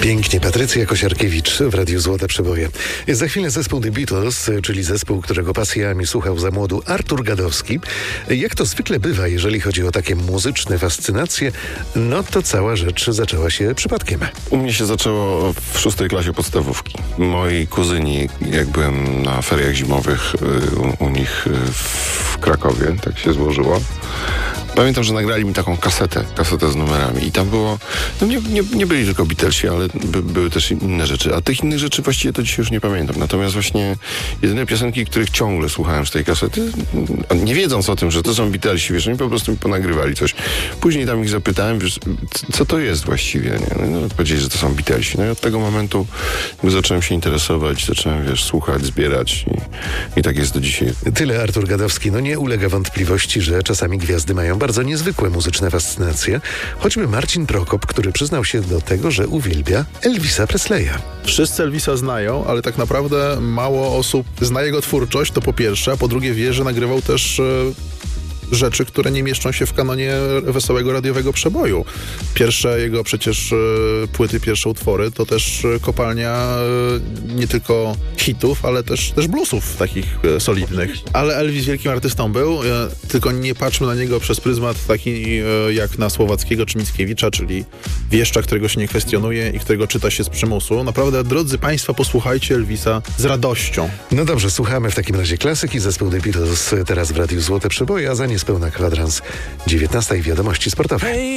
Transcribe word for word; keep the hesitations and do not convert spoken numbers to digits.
Pięknie, Patrycja Kosiarkiewicz w Radiu Złote Przeboje. Za chwilę zespół The Beatles, czyli zespół, którego pasjami słuchał za młodu Artur Gadowski. Jak to zwykle bywa, jeżeli chodzi o takie muzyczne fascynacje, no to cała rzecz zaczęła się przypadkiem. U mnie się zaczęło w szóstej klasie podstawówki. Moi kuzyni, jak byłem na feriach zimowych u, u nich w Krakowie, tak się złożyło. Pamiętam, że nagrali mi taką kasetę, kasetę z numerami i tam było, no nie, nie, nie byli tylko Beatlesi, ale by, były też inne rzeczy, a tych innych rzeczy właściwie to dzisiaj już nie pamiętam. Natomiast właśnie jedyne piosenki, których ciągle słuchałem z tej kasety, nie wiedząc o tym, że to są Beatlesi, wiesz, oni po prostu mi ponagrywali coś. Później tam ich zapytałem, wiesz, co to jest właściwie, nie? No, powiedzieli, że to są Beatlesi. No i od tego momentu zacząłem się interesować, zacząłem, wiesz, słuchać, zbierać i, i tak jest do dzisiaj. Tyle Artur Gadowski. No nie ulega wątpliwości, że czasami gwiazdy mają bardzo niezwykłe muzyczne fascynacje. Choćby Marcin Prokop, który przyznał się do tego, że uwielbia Elvisa Presleya. Wszyscy Elvisa znają, ale tak naprawdę mało osób zna jego twórczość, to po pierwsze, a po drugie wie, że nagrywał też e, rzeczy, które nie mieszczą się w kanonie wesołego radiowego przeboju. Pierwsze jego przecież e, płyty, pierwsze utwory to też e, kopalnia e, nie tylko hitów, ale też, też bluesów takich e, solidnych. Ale Elvis wielkim artystą był, e, tylko nie patrzmy na niego przez pryzmat taki e, jak na Słowackiego czy Mickiewicza, czyli wieszcza, którego się nie kwestionuje i którego czyta się z przymusu. Naprawdę, drodzy Państwo, posłuchajcie Elvisa z radością. No dobrze, słuchamy w takim razie klasyki. Zespół The Beatles teraz w Radiu Złote Przeboje, a za niespełna kwadrans dziewiętnastej wiadomości sportowe.